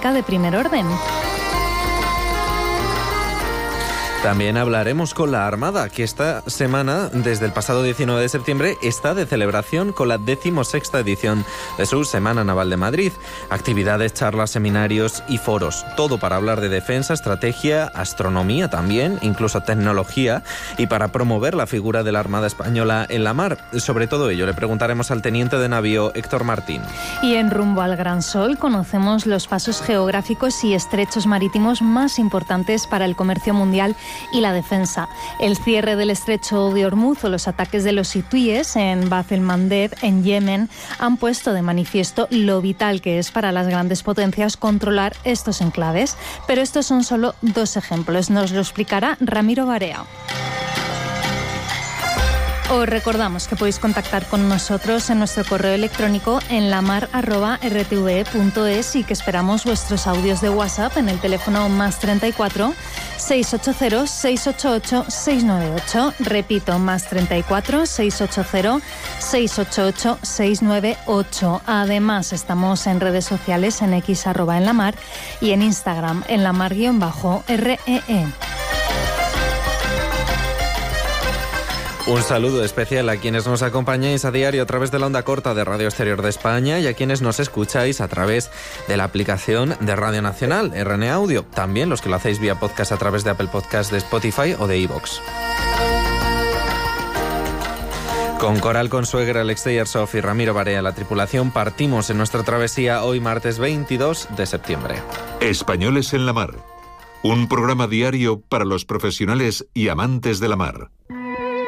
geográfica de primer orden. También hablaremos con la Armada, que esta semana, desde el pasado 19 de septiembre, está de celebración con la 16ª edición de su Semana Naval de Madrid. Actividades, charlas, seminarios y foros. Todo para hablar de defensa, estrategia, astronomía también, incluso tecnología, y para promover la figura de la Armada Española en la mar. Sobre todo ello le preguntaremos al teniente de navío Héctor Martín. Y en Rumbo al Gran Sol conocemos los pasos geográficos y estrechos marítimos más importantes para el comercio mundial y la defensa. El cierre del estrecho de Hormuz o los ataques de los hutíes en Bab el-Mandeb, en Yemen, han puesto de manifiesto lo vital que es para las grandes potencias controlar estos enclaves. Pero estos son solo dos ejemplos. Nos lo explicará Ramiro Barea. Os recordamos que podéis contactar con nosotros en nuestro correo electrónico en lamar@rtve.es y que esperamos vuestros audios de WhatsApp en el teléfono +34 680 688 698. Repito, +34 680 688 698. Además, estamos en redes sociales en X @enlamar y en Instagram en lamar_REE. Un saludo especial a quienes nos acompañáis a diario a través de la onda corta de Radio Exterior de España y a quienes nos escucháis a través de la aplicación de Radio Nacional, RN Audio. También los que lo hacéis vía podcast a través de Apple Podcasts, de Spotify o de iVoox. Con Coral Consuegra, Alex Teyersoff y Ramiro Barea, la tripulación, partimos en nuestra travesía hoy martes 22 de septiembre. Españoles en la mar. Un programa diario para los profesionales y amantes de la mar.